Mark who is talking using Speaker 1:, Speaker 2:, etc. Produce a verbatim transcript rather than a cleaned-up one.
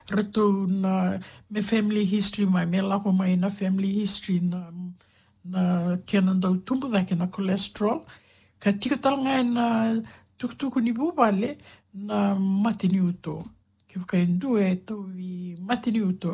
Speaker 1: ratou na me family history mai, me lako mai na family history na na kena dau tumbu da kena cholesterol. Ka tika tal ngai na tukutuku ni bubale na matini uto. Ke kai ndu e tau i matini uto.